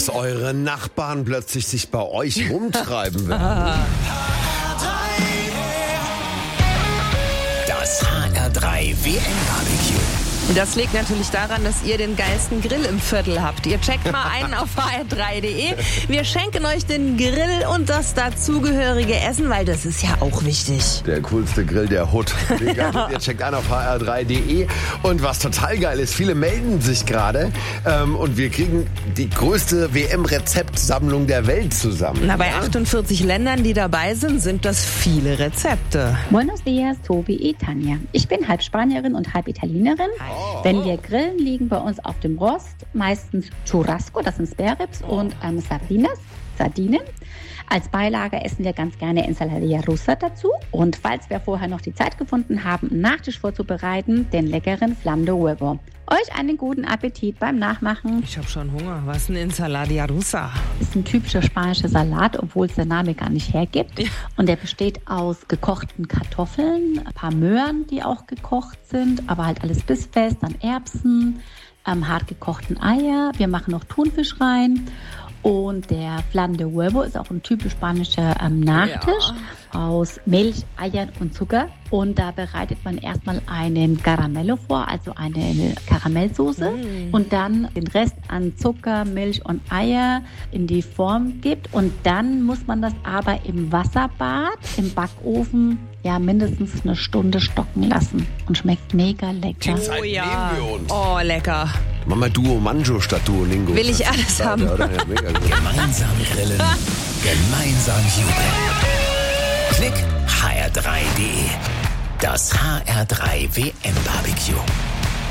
dass eure Nachbarn plötzlich sich bei euch rumtreiben werden. Das HR3 WM-Barbecue. Das liegt natürlich daran, dass ihr den geilsten Grill im Viertel habt. Ihr checkt mal ein auf hr3.de. Wir schenken euch den Grill und das dazugehörige Essen, weil das ist ja auch wichtig. Der coolste Grill der Hood. Ihr checkt ein auf hr3.de. Und was total geil ist, viele melden sich gerade und wir kriegen die größte WM-Rezeptsammlung der Welt zusammen. Na, bei 48 Ländern, die dabei sind, sind das viele Rezepte. Buenos dias, Tobi y Tanja. Ich bin halb Spanierin und halb Italienerin. Wenn wir grillen, liegen bei uns auf dem Rost meistens Churrasco, das sind Spareribs, und Sardinen. Als Beilage essen wir ganz gerne Ensalada Russa dazu. Und falls wir vorher noch die Zeit gefunden haben, einen Nachtisch vorzubereiten, den leckeren Flam de Huevo. Euch einen guten Appetit beim Nachmachen. Ich habe schon Hunger. Was ist ein Ensalada Russa? Ist ein typischer spanischer Salat, obwohl es der Name gar nicht hergibt. Ja. Und der besteht aus gekochten Kartoffeln, ein paar Möhren, die auch gekocht sind, aber halt alles bissfest, dann Erbsen, hart gekochten Eier. Wir machen noch Thunfisch rein. Und der Flan de Huevo ist auch ein typisch spanischer Nachtisch aus Milch, Eiern und Zucker. Und da bereitet man erstmal einen Caramello vor, also eine Karamellsoße. Und dann den Rest an Zucker, Milch und Eier in die Form gibt. Und dann muss man das aber im Wasserbad, im Backofen, mindestens eine Stunde stocken lassen. Und schmeckt mega lecker. Die Zeit nehmen wir uns. Oh, lecker. Mach mal Duo Manjo statt Duolingo. Will ich alles haben. Ja, mega gut. Gemeinsam grillen, gemeinsam jubeln. Klick hr3.de. Das HR3 WM-Barbecue.